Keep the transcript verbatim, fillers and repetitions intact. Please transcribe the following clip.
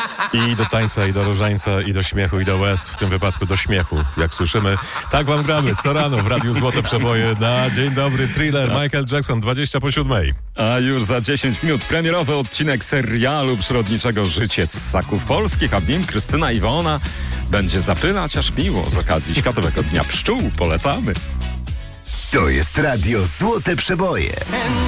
I do tańca, i do różańca, i do śmiechu, i do łez, w tym wypadku do śmiechu, jak słyszymy. Tak wam gramy co rano w Radiu Złote Przeboje na Dzień Dobry Thriller. Michael Jackson, dwadzieścia po siódmej. A już za dziesięć minut premierowy odcinek serialu przyrodniczego Życie z ssaków polskich, a w nim Krystyna Iwona będzie zapylać aż miło z okazji Światowego Dnia Pszczół. Polecamy. To jest Radio Złote Przeboje.